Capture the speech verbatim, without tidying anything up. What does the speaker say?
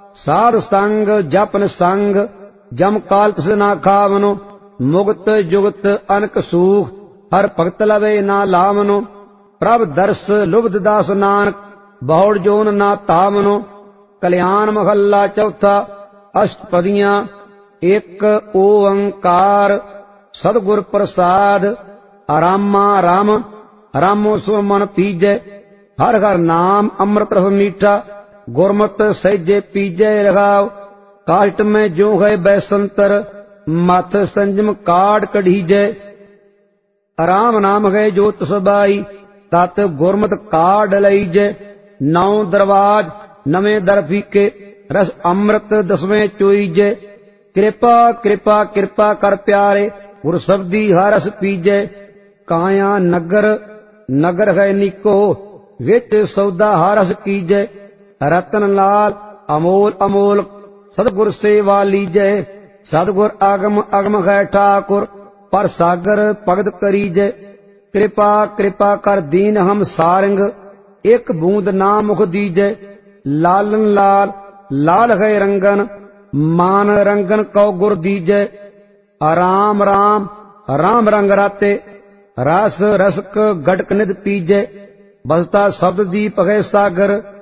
साध संग जपन संग जम काल तिस ना खावनो। मुक्त जुगत अनक सूख हर भगत लवे ना लावनो। प्रभ दर्श लुब्ध दास नानक बहुड़ जोन ना तावनो। कल्याण महला चौथा अष्टपदियां एक ओंकार सदगुर प्रसाद। रामा राम रामो सो मन पीजै। हर हर नाम अमृत रस मीठा गुरमत सहजे पीजै रघाव। काष्ट में जो है बैसंतर मथ संजम काट कढ़ीजै। राम नाम है जोत सबाई तत गुरमत काढ़ लईजै। नौ दरवाज नवे दर फीके रस अमृत दसवें चोईजै। कृपा कृपा कृपा कर प्यारे गुर शब्दी हरस पीजै। काया नगर नगर है निको विच सौदा हरस कीजै। रतन लाल अमोल अमोल सदगुर सेवा लीजै। सदगुर आगम अगम है ठाकुर पर सागर भगत करीजै। कृपा कृपा कर दीन हम सारंग एक बूंद ना मुख दीजै। लालन लाल लाल है रंगन मान रंगन कौ गुर दीजै। राम राम राम रंग राते रस रसक गटक निध पीजै। बसता शब्द दीप है सागर